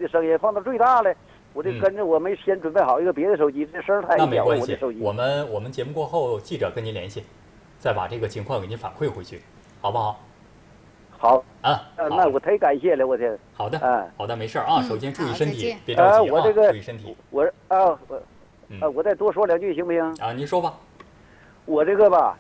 声音放到最大了，我就跟着我没先准备好一个别的手机，这声太小了，我的手机。 我们节目过后，记者跟您联系，再把这个情况给您反馈回去，好不好？ 好啊， 那我太感谢了，我天。 好的，好的，没事啊。首先注意身体，别着急啊。 我这个注意身体。 我再多说2句行不行？ 啊，您说吧。 我这个吧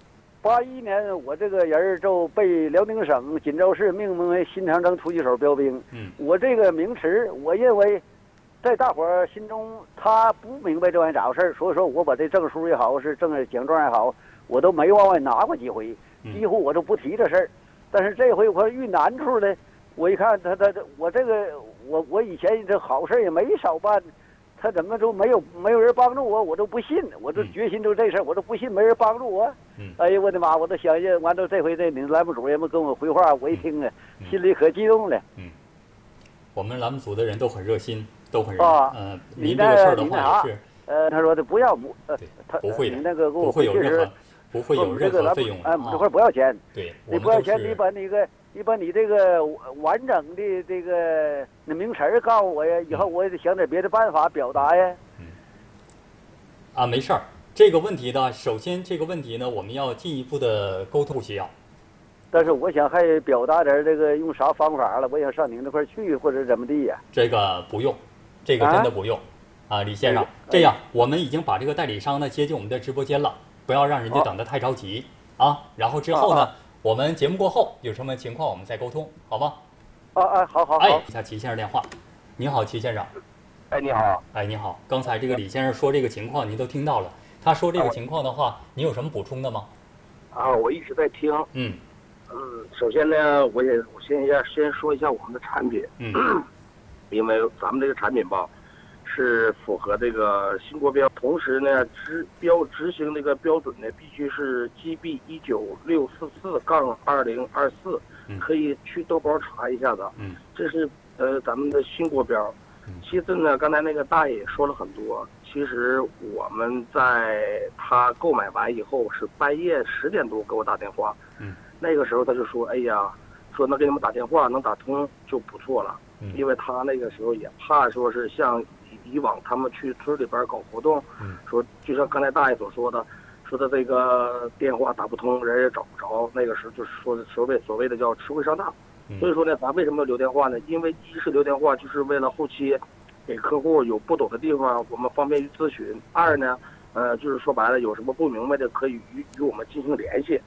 ，81年我这个人就被辽宁省锦州市命名为新长征突击手标兵。我这个名词，我认为在大伙儿心中他不明白这玩意咋回事，所以说我把这证书也好，是奖状也好，我都没往外拿过几回，几乎我都不提这事儿。但是这回我遇难处了，我一看我这个我以前这好事也没少办，他怎么就没有人帮助我，我都不信，我都决心就这事儿，我都不信没人帮助我。哎呀，我的妈！我都想想，完了这回你栏目主任们跟我回话，我一听啊，心里可激动了。 我们栏目组的人都很热心，都很您这个事儿的话也是， 他说的不要他不会的， 那个给我不会有任何费用的。 这块不要钱， 对， 你不要钱，你把你这个完整的这个名词告诉我呀，以后我也得想点别的办法表达呀。 没事儿。这个问题呢，首先这个问题呢，我们要进一步的沟通需要。 但是我想还表达点这个用啥方法了，我想上您那块去或者怎么地呀？ 这个不用，这个真的不用。李先生，这样我们已经把这个代理商呢接进我们的直播间了，不要让人家等得太着急啊。然后之后呢，我们节目过后有什么情况我们再沟通，好吗？ 好。 一下齐先生电话。你好，齐先生。 你好。 你好。刚才这个李先生说这个情况您都听到了，他说这个情况的话，你有什么补充的吗？ 我一直在听。首先呢，我先说一下我们的产品。因为咱们这个产品吧，是符合这个新国标，同时呢执行这个标准呢必须是 GB 19644-2024，可以去豆包查一下子。这是咱们的新国标。其次呢，刚才那个大爷也说了很多，其实我们在他购买完以后是半夜10点多给我打电话。那个时候他就说，哎呀，说能给你们打电话能打通就不错了。因为他那个时候也怕说是像以往他们去村里边搞活动，说就像刚才大爷所说的，说的这个电话打不通，人也找不着，那个时候就是说的所谓的叫吃亏上当。所以说呢，咱为什么要留电话呢？因为一是留电话就是为了后期给客户有不懂的地方我们方便于咨询，二呢就是说白了有什么不明白的可以与我们进行联系。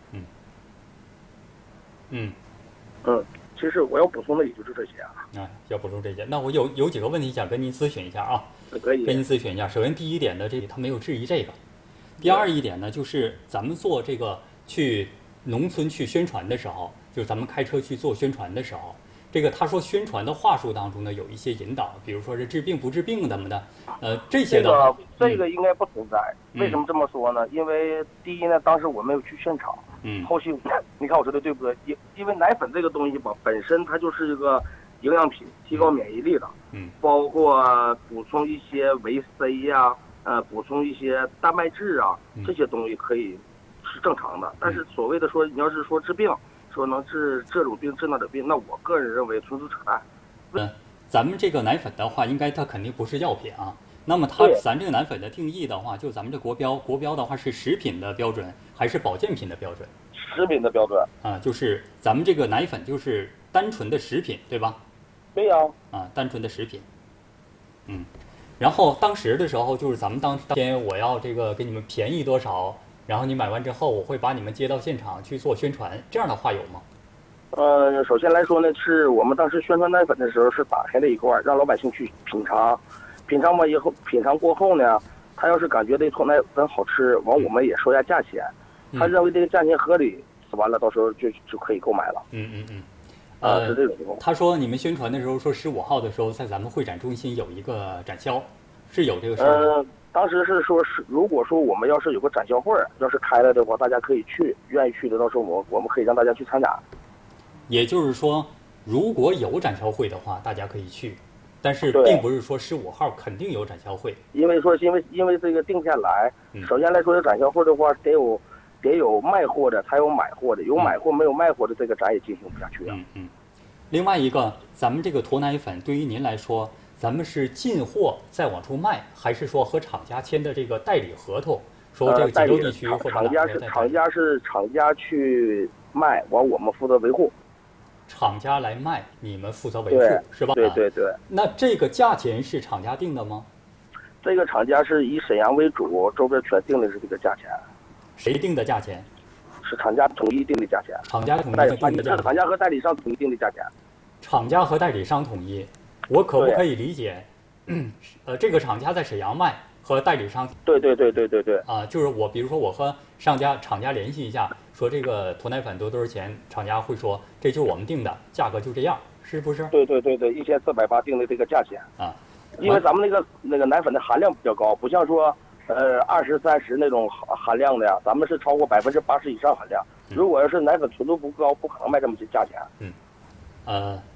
其实我要补充的也就是这些要补充这些。那我有几个问题想跟您咨询一下啊。 可以。 跟您咨询一下。首先第一点呢，他没有质疑这个。第二一点呢，就是咱们做这个去农村去宣传的时候，就是咱们开车去做宣传的时候，这个他说宣传的话术当中呢有一些引导，比如说是治病不治病怎么的，这些的这个应该不存在。为什么这么说呢？因为第一呢，当时我没有去现场。后期你看我说的对不对？因为奶粉这个东西吧，本身它就是一个营养品，提高免疫力的。包括补充一些维 C 呀，补充一些蛋白质啊，这些东西可以是正常的。但是所谓的说你要是说治病，说能治这种病治那种病，那我个人认为纯属扯淡。 咱们这个奶粉的话，应该它肯定不是药品啊。那么咱这个奶粉的定义的话，就咱们这国标的话是食品的标准还是保健品的标准？ 食品的标准就是咱们这个奶粉就是单纯的食品，对吧？ 对呀。 单纯的食品。然后当时的时候，就是咱们当天我要这个给你们便宜多少，然后你买完之后，我会把你们接到现场去做宣传，这样的话有吗？ 首先来说呢，是我们当时宣传奶粉的时候是打开了一块，让老百姓去品尝。品尝完以后，品尝过后呢，他要是感觉这桶奶粉好吃，完我们也说一下价钱，他认为这个价钱合理，完了到时候就可以购买了。是这种情况。 他说你们宣传的时候说15号的时候在咱们会展中心有一个展销，是有这个事儿。 当时是说如果说我们要是有个展销会，要是开了的话，大家可以去，愿意去的到时候我们可以让大家去参加。 也就是说，如果有展销会的话，大家可以去。但是并不是说15号肯定有展销会， 因为这个定下来，首先来说有展销会的话，得有卖货的，才有买货的，有买货没有卖货的，这个咱也进行不下去啊。 另外一个，咱们这个驼奶粉对于您来说，咱们是进货再往出卖，还是说和厂家签的这个代理合同？说这个锦州地区或者厂家去卖，完我们负责维护。 厂家来卖，你们负责维护，是吧？ 对对对。 那这个价钱是厂家定的吗？ 这个厂家是以沈阳为主，周边全定的是这个价钱。 谁定的价钱？ 是厂家统一定的价钱。 厂家统一定的价钱。 厂家和代理商统一定的价钱。 厂家和代理商统一，我可不可以理解？这个厂家在沈阳卖。和代理商对就是我，比如说我和厂家联系一下，说这个驼奶粉多少钱，厂家会说这就是我们定的价格，就这样，是不是？ 对，1480定的这个价钱啊， 因为咱们那个奶粉的含量比较高，不像说20、30那种含量的呀，咱们是超过80%以上含量。如果要是奶粉纯度不高，不可能卖这么些价钱。